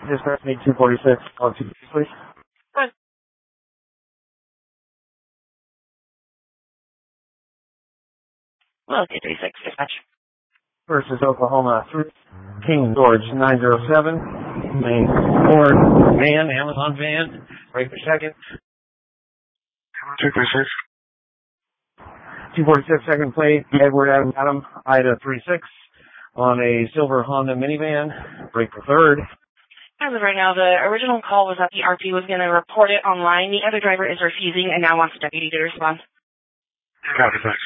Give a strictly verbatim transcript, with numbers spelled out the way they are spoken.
Dispatch need two forty-six. Call two, please. Good. Well, two thirty-six, dispatch. Versus Oklahoma, three. King George, nine zero seven. Main Ford van, Amazon van. Break for second. two forty-six. two forty-six, second plate. Edward Adam, Adam Ida three six. On a silver Honda minivan. Break for third. As of right now, the original call was that the R P was going to report it online. The other driver is refusing and now wants the deputy to respond. Copy, thanks.